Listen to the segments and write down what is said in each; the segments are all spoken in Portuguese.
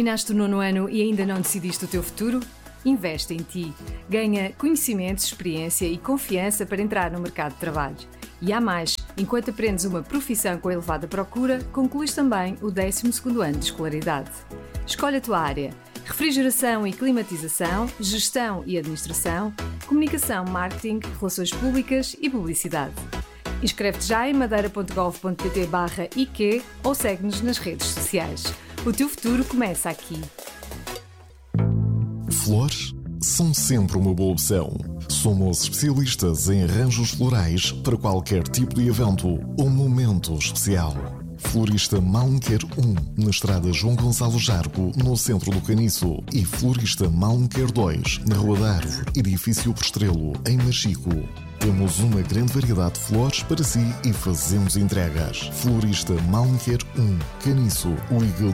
Terminaste o 9º ano e ainda não decidiste o teu futuro? Investe em ti. Ganha conhecimentos, experiência e confiança para entrar no mercado de trabalho. E há mais, enquanto aprendes uma profissão com elevada procura, concluís também o 12º ano de escolaridade. Escolhe a tua área: refrigeração e climatização, gestão e administração, comunicação, marketing, relações públicas e publicidade. Inscreve-te já em madeira.gov.pt/IQ ou segue-nos nas redes sociais. O teu futuro começa aqui. Flores são sempre uma boa opção. Somos especialistas em arranjos florais para qualquer tipo de evento ou momento especial. Florista Malmequer 1, na estrada João Gonçalo Jargo, no centro do Caniço. E Florista Malmequer 2, na Rua da Árvore, edifício Postrelo, em Machico. Temos uma grande variedade de flores para si e fazemos entregas. Florista Malmequer 1, Caniço, ligue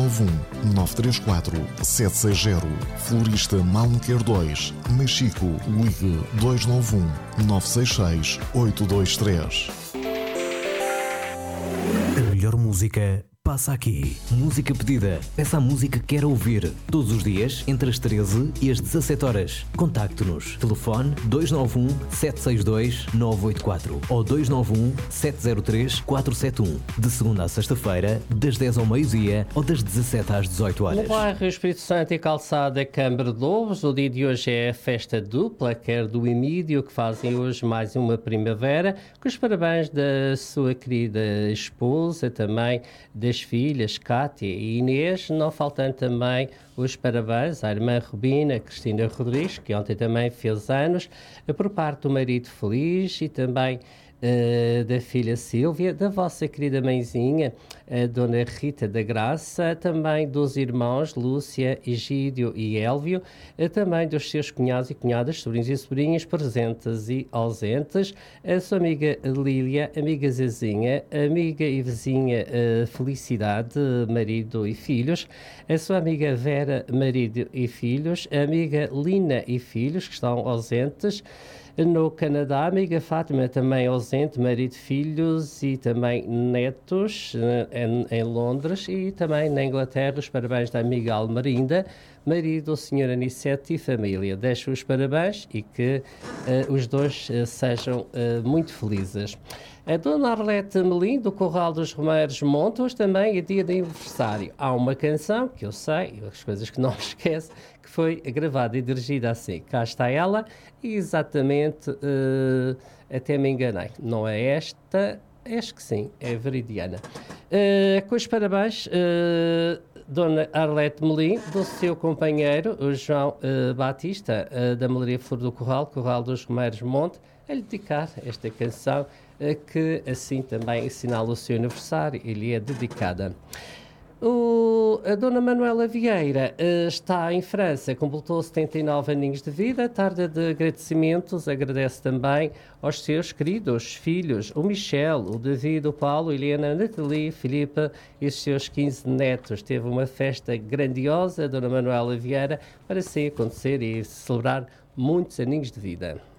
291-934-760. Florista Malmequer 2, Machico, ligue 291-966-823. A melhor música passa aqui. Música pedida. Peça a música que quer ouvir. Todos os dias, entre as 13 e as 17 horas. Contacte-nos. Telefone 291-762-984 ou 291-703-471. De segunda a sexta-feira, das 10 ao meio-dia ou das 17 às 18 horas. No bairro Espírito Santo e Calçada Câmara de Lobos, o dia de hoje é a festa dupla, quer do Emídio, que fazem hoje mais uma primavera, com os parabéns da sua querida esposa, também das filhas Cátia e Inês, não faltando também os parabéns à irmã Rubina Cristina Rodrigues, que ontem também fez anos, por parte do marido Feliz e também da filha Sílvia, da vossa querida mãezinha, a dona Rita da Graça, também dos irmãos Lúcia, Egídio e Élvio, também dos seus cunhados e cunhadas, sobrinhos e sobrinhas, presentes e ausentes, a sua amiga Lília, amiga Zezinha, amiga e vizinha Felicidade, marido e filhos, a sua amiga Vera, marido e filhos, a amiga Lina e filhos, que estão ausentes. No Canadá, a amiga Fátima, também ausente, marido, filhos e também netos, em Londres, e também na Inglaterra, os parabéns da amiga Almerinda, marido, o Sr. Anicete e família. Deixo os parabéns e que os dois sejam muito felizes. A dona Arlete Melim, do Corral dos Romeiros Monte, hoje também é dia de aniversário. Há uma canção, que eu sei, as coisas que não me esqueço, que foi gravada e dirigida assim. Cá está ela, e exatamente, até me enganei, não é esta, acho que sim, é Veridiana. Com os parabéns, Dona Arlete Melim, do seu companheiro, o João Batista, da Malaria Flor do Corral, Corral dos Romeiros Monte, a lhe dedicar esta canção, que assim também assinala o seu aniversário e lhe é dedicada. A Dona Manuela Vieira está em França, completou 79 aninhos de vida, tarde de agradecimentos, agradece também aos seus queridos filhos, o Michel, o David, o Paulo, Helena, a Nathalie, Filipe e os seus 15 netos. Teve uma festa grandiosa, a Dona Manuela Vieira, para assim acontecer e celebrar muitos aninhos de vida.